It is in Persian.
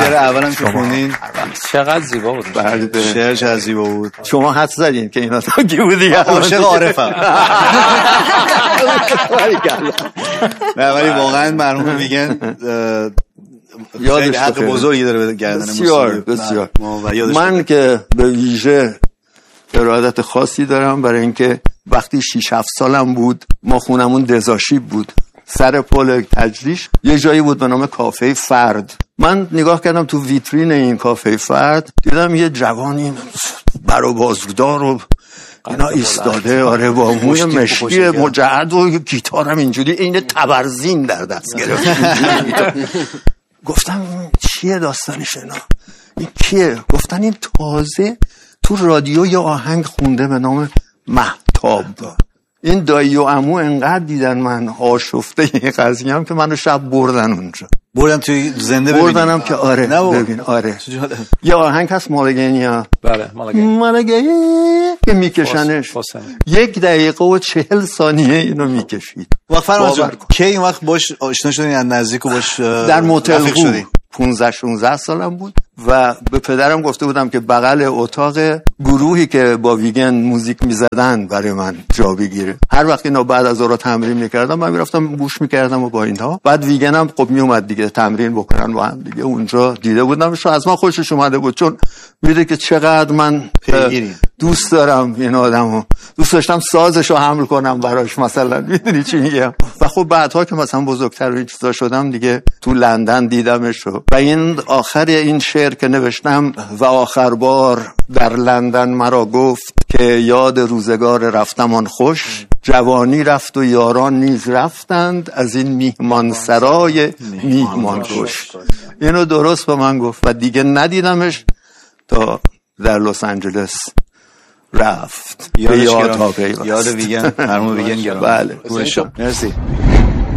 شعر اولم که خوندین چقدر زیبا بود. شعر چقدر زیبا بود. شما حد زدین که اینا تا کی بودی؟ عاشق عارفم. نه ولی واقعا مرحوم ویگن خیلی حق بزرگی داره به گردن بسیار. من که به ویژه ارادت خاصی دارم برای اینکه وقتی 6-7 سالم بود ما خونمون دزاشیب بود سر پل تجریش یه جایی بود به نام کافه فرد. من نگاه کردم تو ویترین این کافه فرد دیدم یه جوانی بر و بازودار و اینا ایستاده آره با موی مشکی مجعد و گیتارم اینجوری این تبرزین در دست گرفت. گفتم چیه داستانش اینا؟ این کیه؟ گفتن این تازه تو رادیو یه آهنگ خونده به نام مهتاب. این دایی و عمو انقدر دیدن من آشفته این قضیه هم که منو شب بردن اونجا. بردن توی زنده ببینیم؟ بردنم که آره ببین آره یه آهنگ هست مالگینیا. بله مالگینیا که میکشنش 1 دقیقه و 40 ثانیه اینو میکشید. وقت فرمانجان که این وقت باش آشنا شدین از نزدیک و باش در موتل 15-16 سالم بود و به پدرم گفته بودم که بغل اتاق گروهی که با ویگن موزیک میزدن برای من جا بگیره. هر وقت اینا بعد از اون تمرین میکردم من میرفتم گوش میکردم و با اینها. بعد ویگن هم خب میومد دیگه تمرین بکنن با هم دیگه. اونجا دیده بودمش و از من خوشش اومده بود چون میده که چقدر من دوست دارم این آدمو. دوست داشتم سازشو حمل کنم براش مثلا میدونی چی میگم. و خب بعدها که مثلا بزرگتر و چیزا شدم دیگه تو لندن دیدمش و این آخر این شعر که نوشتم و آخر بار در لندن مرا گفت که یاد روزگار رفتمان خوش جوانی رفت و یاران نیز رفتند از این میهمان سرای میهمان خوش. اینو درست به من گفت و دیگه ندیدمش تا در لس آنجلس رفت. یاد ویگن مرحوم ویگن. بله مرسی.